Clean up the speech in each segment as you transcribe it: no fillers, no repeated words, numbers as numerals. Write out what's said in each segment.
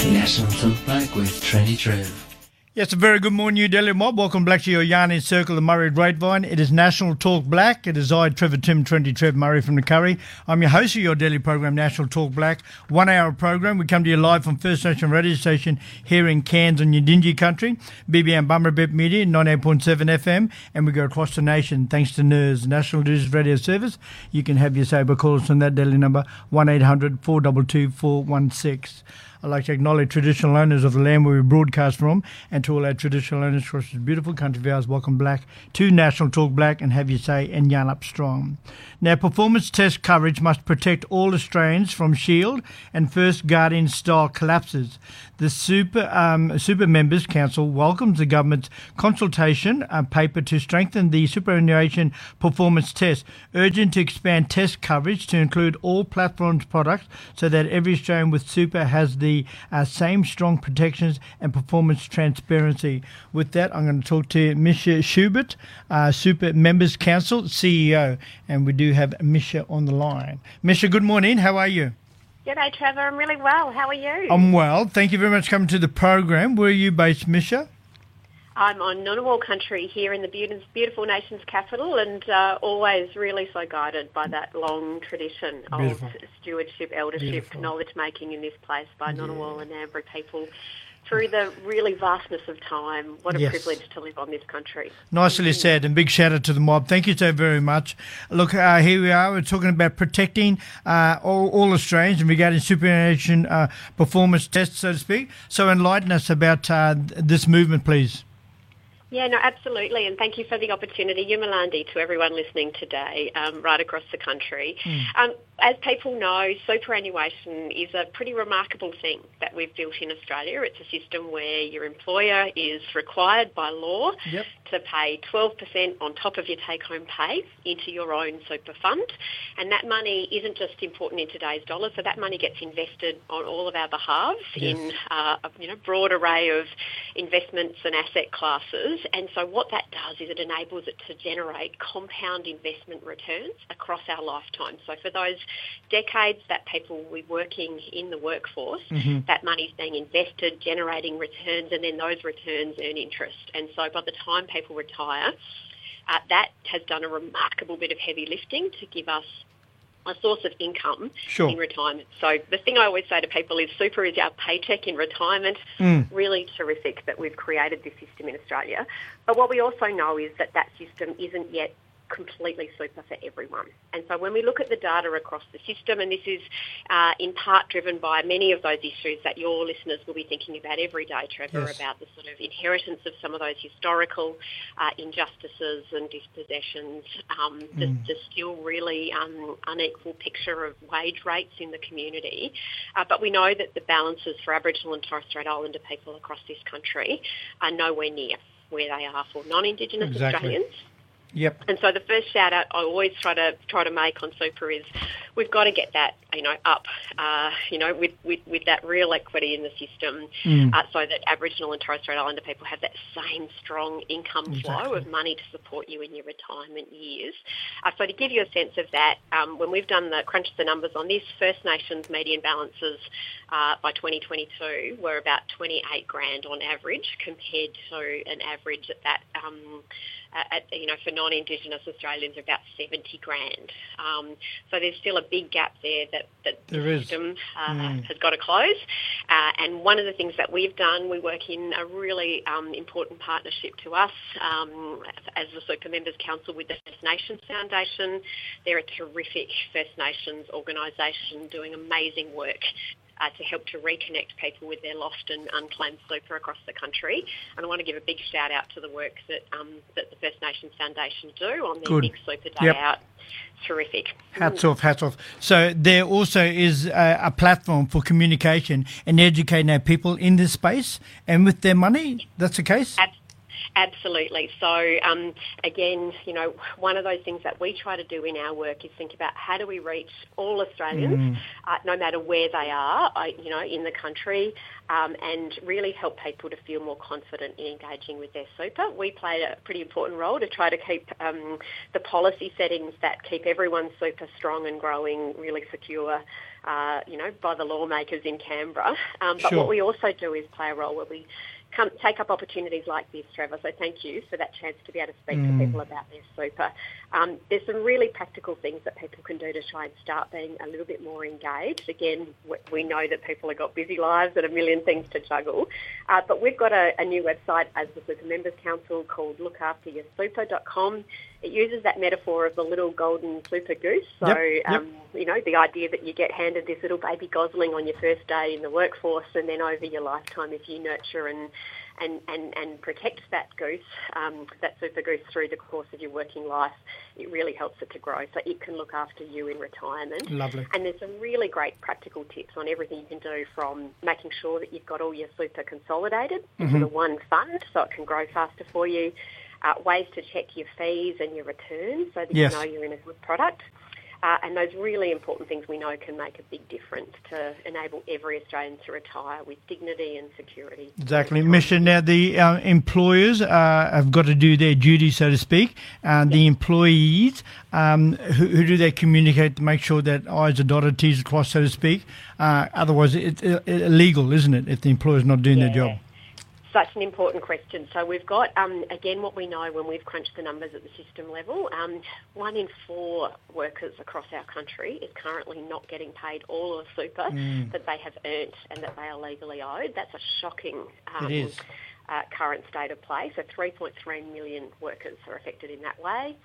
National Talk Black with Trendy Trev. Yes, a very good morning, New Delhi mob. Welcome back to your Yarn Circle, the Murray Grapevine. It is National Talk Black. It is I, Trevor Tim, Trendy Trev Murray from the Curry. I'm your host of your daily program, National Talk Black. 1 hour program. We come to you live from First Nation radio station here in Cairns on Yidinji country, BBM Bummerbip Media, 98.7 FM, and we go across the nation thanks to NIRS, National News Radio Service. You can have your say by call us on that daily number, 1-800-422-416. I'd like to acknowledge traditional owners of the land where we broadcast from, and to all our traditional owners across this beautiful country of ours, welcome back to National Talk Black and have your say and yarn up strong. Now, performance test coverage must protect all Australians from Shield and First Guardian style collapses. The Super Members Council welcomes the government's consultation paper to strengthen the superannuation performance test, urging to expand test coverage to include all platforms products so that every Australian with super has the same strong protections and performance transparency. With that, I'm going to talk to Misha Schubert, Super Members Council CEO, and we do have Misha on the line. Misha, good morning. How are you? G'day, Trevor. I'm really well. How are you? I'm well. Thank you very much for coming to the program. Where are you based, Misha? I'm on Ngunnawal country here in the beautiful nation's capital, and always really so guided by that long tradition of stewardship, eldership, knowledge-making in this place by Ngunnawal and Ngambri people through the really vastness of time. What a privilege to live on this country. Nicely said, and big shout out to the mob. Thank you so very much. Look, here we are. We're talking about protecting all Australians in regarding superannuation performance tests, so to speak. So enlighten us about this movement, please. Yeah, no, absolutely, and thank you for the opportunity. Yumalandi to everyone listening today, right across the country. As people know, superannuation is a pretty remarkable thing that we've built in Australia. It's a system where your employer is required by law to pay 12% on top of your take-home pay into your own super fund, and that money isn't just important in today's dollars, so that money gets invested on all of our behalves in a broad array of investments and asset classes. And so what that does is it enables it to generate compound investment returns across our lifetime. So for those decades that people will be working in the workforce, that money's being invested, generating returns, and then those returns earn interest. And so by the time people retire, that has done a remarkable bit of heavy lifting to give us a source of income in retirement. So the thing I always say to people is super is our paycheck in retirement. Really terrific that we've created this system in Australia. But what we also know is that that system isn't yet completely super for everyone. And so when we look at the data across the system, and this is in part driven by many of those issues that your listeners will be thinking about every day, Trevor, about the sort of inheritance of some of those historical injustices and dispossessions, the still really unequal picture of wage rates in the community. But we know that the balances for Aboriginal and Torres Strait Islander people across this country are nowhere near where they are for non-Indigenous Australians. And so the first shout out I always try to make on super is we've got to get that up with that real equity in the system, so that Aboriginal and Torres Strait Islander people have that same strong income flow of money to support you in your retirement years. So to give you a sense of that, when we've done crunched the numbers on this, First Nations median balances by 2022 were about 28 grand on average, compared to an average at that. For non-Indigenous Australians, about 70 grand. So there's still a big gap there that the system has got to close. And one of the things that we've done, we work in a really important partnership to us as the Super Members Council with the First Nations Foundation. They're a terrific First Nations organisation doing amazing work to help to reconnect people with their lost and unclaimed super across the country. And I want to give a big shout out to the work that the First Nations Foundation do on their big super day out. Terrific. Hats off. So there also is a platform for communication and educating our people in this space and with their money. That's the case? Absolutely. So, again, one of those things that we try to do in our work is think about how do we reach all Australians, no matter where they are, in the country, and really help people to feel more confident in engaging with their super. We play a pretty important role to try to keep the policy settings that keep everyone's super strong and growing really secure, by the lawmakers in Canberra. But what we also do is play a role where we take up opportunities like this, Trevor. So thank you for that chance to be able to speak to people about their super. There's some really practical things that people can do to try and start being a little bit more engaged. Again, we know that people have got busy lives and a million things to juggle. But we've got a new website as the Super Members Council called lookafteryoursuper.com. It uses that metaphor of the little golden super goose. So, the idea that you get handed this little baby gosling on your first day in the workforce, and then over your lifetime, if you nurture and protect that goose, that super goose through the course of your working life, it really helps it to grow. So it can look after you in retirement. Lovely. And there's some really great practical tips on everything you can do, from making sure that you've got all your super consolidated into the one fund so it can grow faster for you. Ways to check your fees and your returns so that you know you're in a good product. And those really important things we know can make a big difference to enable every Australian to retire with dignity and security. Exactly. Misha, now the employers have got to do their duty, so to speak. The employees, who do they communicate to make sure that I's are dotted, T's are crossed, so to speak? Otherwise, it's illegal, isn't it, if the employer's not doing their job? Such an important question. So we've got, again, what we know when we've crunched the numbers at the system level, 1 in 4 workers across our country is currently not getting paid all of the super that they have earned and that they are legally owed. That's a shocking current state of play. So 3.3 million workers are affected in that way.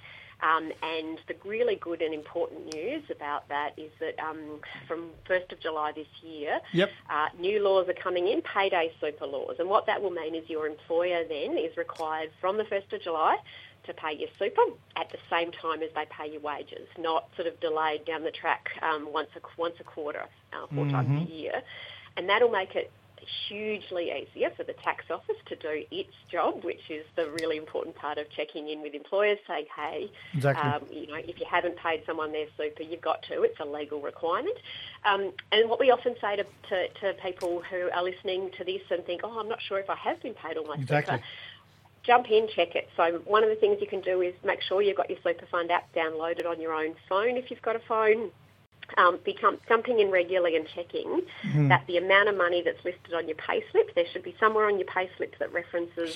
And the really good and important news about that is that from 1st of July this year, new laws are coming in, payday super laws. And what that will mean is your employer then is required from the 1st of July to pay your super at the same time as they pay your wages, not sort of delayed down the track once a quarter, 4 times a year. And that'll make it hugely easier for the tax office to do its job, which is the really important part of checking in with employers, saying, hey, if you haven't paid someone their super, you've got to. It's a legal requirement. And what we often say to people who are listening to this and think, I'm not sure if I have been paid all my super, jump in, check it. So one of the things you can do is make sure you've got your Super Fund app downloaded on your own phone if you've got a phone. Jumping in regularly and checking that the amount of money that's listed on your payslip, there should be somewhere on your payslip that references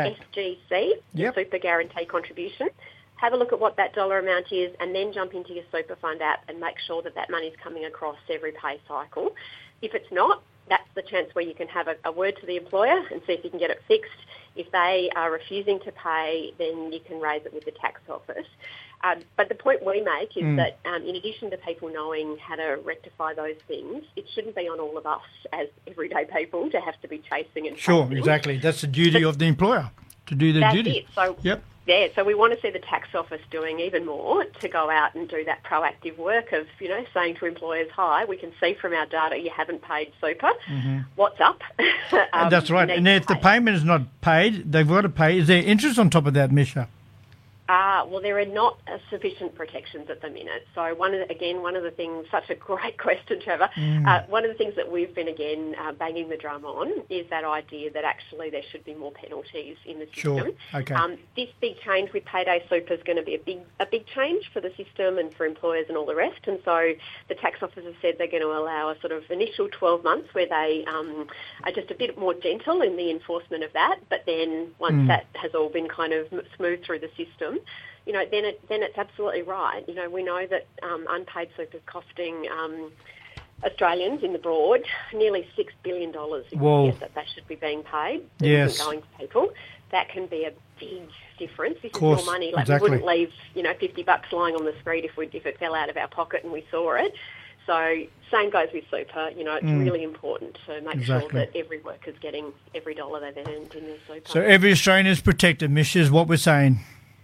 SGC, your Super Guarantee Contribution. Have a look at what that dollar amount is and then jump into your Super Fund app and make sure that that money's coming across every pay cycle. If it's not, that's the chance where you can have a word to the employer and see if you can get it fixed. If they are refusing to pay, then you can raise it with the tax office. But the point we make is that in addition to people knowing how to rectify those things, it shouldn't be on all of us as everyday people to have to be chasing and chasing. Exactly. That's the duty of the employer, to do their duty. That's it. So, so we want to see the tax office doing even more to go out and do that proactive work of, saying to employers, hi, we can see from our data you haven't paid super. What's up? That's right. And if the payment is not paid, they've got to pay. Is there interest on top of that, Misha? Well, there are not sufficient protections at the minute. So one of the things, such a great question, Trevor, one of the things that we've been, banging the drum on is that idea that actually there should be more penalties in the system. Sure. Okay. This big change with payday super is going to be a big change for the system and for employers and all the rest. And so the tax office has said they're going to allow a sort of initial 12 months where they are just a bit more gentle in the enforcement of that. But then once that has all been kind of smoothed through the system, then it's absolutely right. We know that unpaid super is costing Australians in the broad nearly $6 billion a year that should be being paid. Isn't going to people. That can be a big difference. This is your money. We wouldn't leave $50 lying on the street if it fell out of our pocket and we saw it. So same goes with super. It's really important to make sure that every worker's getting every dollar they've earned in their super. So every Australian is protected, Misha, is what we're saying.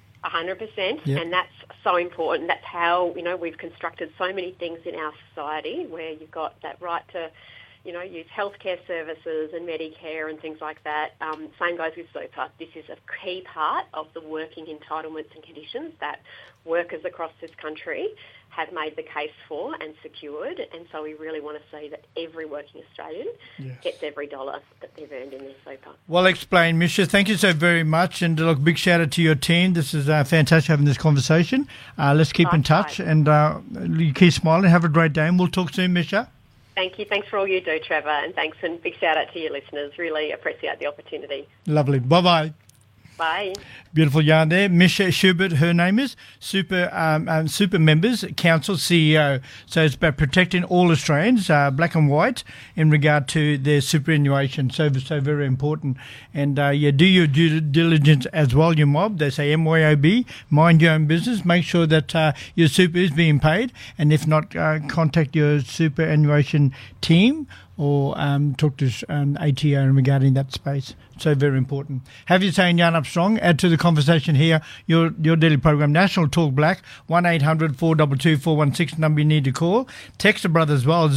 100%, and that's so important. That's how, we've constructed so many things in our society where you've got that right to use healthcare services and Medicare and things like that. Same goes with super. This is a key part of the working entitlements and conditions that workers across this country have made the case for and secured, and so we really want to see that every working Australian gets every dollar that they've earned in their super. Well explained, Misha. Thank you so very much, and look, big shout out to your team. This is fantastic having this conversation. Let's keep in touch, and you keep smiling. Have a great day, and we'll talk soon, Misha. Thank you. Thanks for all you do, Trevor, and thanks, and big shout out to your listeners. Really appreciate the opportunity. Lovely. Bye-bye. Bye. Beautiful yarn there. Misha Schubert, her name is, Super Members Council CEO. So it's about protecting all Australians, black and white, in regard to their superannuation. So very important. And do your due diligence as well, your mob. They say MYOB, mind your own business. Make sure that your super is being paid. And if not, contact your superannuation team or talk to ATO regarding that space. So very important. Have you saying Yarn Up Strong? Add to the conversation here. Your daily program, National Talk Black, 1-800-422-416, number you need to call. Text the brother as well,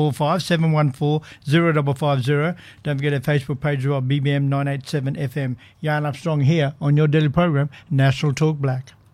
045-714-0550. Don't forget our Facebook page as well, BBM 987 FM. Yarn Up Strong here on your daily program, National Talk Black.